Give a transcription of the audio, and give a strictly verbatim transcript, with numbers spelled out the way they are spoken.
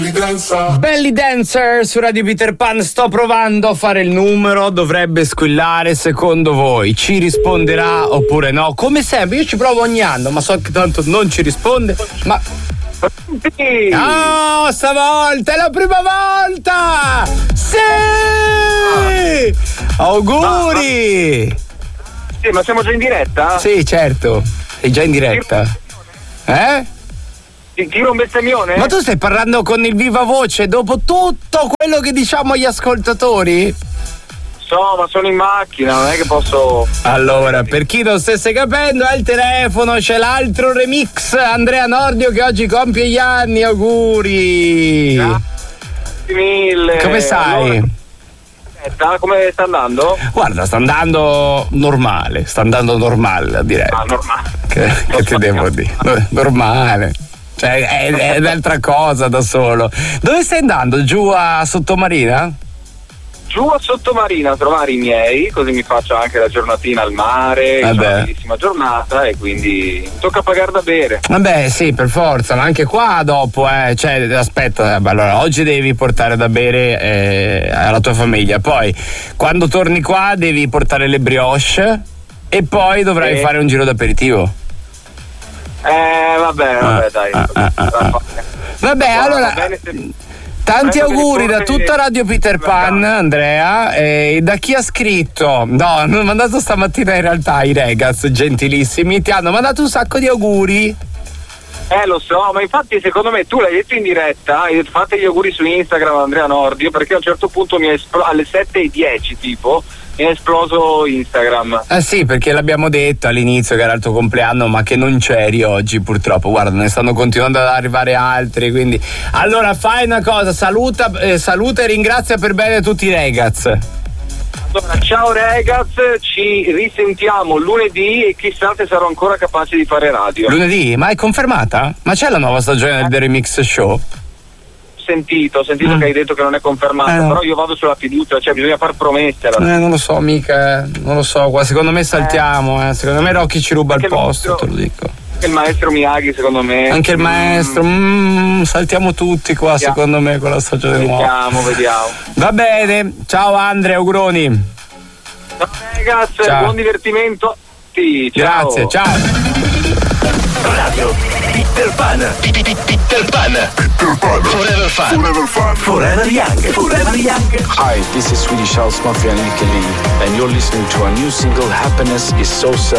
Belly Dancer su Radio Peter Pan. Sto provando a fare il numero, dovrebbe squillare. Secondo voi ci risponderà oppure no? Come sempre, io ci provo ogni anno, ma so che tanto non ci risponde. Ma no, stavolta è la prima volta! Sì! Auguri! Sì, ma siamo già in diretta? Sì, certo, sei già in diretta. Eh? Ti tiro un bestemmione? Ma tu stai parlando con il viva voce dopo tutto quello che diciamo agli ascoltatori? So, ma sono in macchina, non è che posso... Allora, per chi non stesse capendo, al telefono c'è l'altro remix, Andrea Nordio, che oggi compie gli anni. Auguri! Grazie mille! Come stai? Allora, aspetta, come sta andando? Guarda, sta andando normale, sta andando normale, direi. Ah, normale. Che, che ti devo dire? Normale. Cioè, è, è un'altra cosa da solo. Dove stai andando? Giù a Sottomarina? Giù a Sottomarina a trovare i miei, così mi faccio anche la giornatina al mare, è una bellissima giornata e quindi tocca pagare da bere. Vabbè, sì, per forza, ma anche qua dopo, eh, cioè, aspetta, allora oggi devi portare da bere eh, alla tua famiglia, poi quando torni qua devi portare le brioche e poi dovrai sì. fare un giro d'aperitivo. Eh, vabbè, vabbè, ah, dai. Ah, ah, ah, ah. Vabbè, Guarda, allora... bene se... Tanti auguri da tutta Radio Peter Pan, Andrea. E da chi ha scritto? No, hanno mandato stamattina in realtà i Regaz, gentilissimi, ti hanno mandato un sacco di auguri. Eh, lo so, ma infatti secondo me tu l'hai detto in diretta, hai detto fate gli auguri su Instagram Andrea Nordio, perché a un certo punto mi è esploso, alle sette e dieci tipo, mi è esploso Instagram. Eh sì, perché l'abbiamo detto all'inizio che era il tuo compleanno, ma che non c'eri oggi purtroppo. Guarda, ne stanno continuando ad arrivare altri, quindi allora fai una cosa, saluta, eh, saluta e ringrazia per bene tutti i ragazzi. Allora, ciao ragazzi, ci risentiamo lunedì e chissà se sarò ancora capace di fare radio. Lunedì? Ma è confermata? Ma c'è la nuova stagione del The Remix Show? Sentito, ho sentito mm. che hai detto che non è confermata, eh, no. Però io vado sulla fiducia, cioè bisogna far promesse. Eh, non lo so, mica, non lo so, qua secondo me saltiamo, eh. Secondo me Rocky ci ruba il posto, te lo dico. Anche il maestro Miyagi, secondo me. Anche il maestro, mm. Mm, saltiamo tutti qua, vediamo. Secondo me, con la stagione vediamo, nuova. Vediamo, vediamo. Va bene, ciao Andrea, auguroni. Ciao ragazzi, ciao. Buon divertimento a tutti. Ciao. Grazie, ciao. Radio Peter Pan. Peter Pan. Peter Pan. Forever Fun. Forever Fun. Forever Young. Forever Young. Hi, this is Swedish House Mafia and Nicky Lee, and you're listening to our new single, Happiness is So Sad.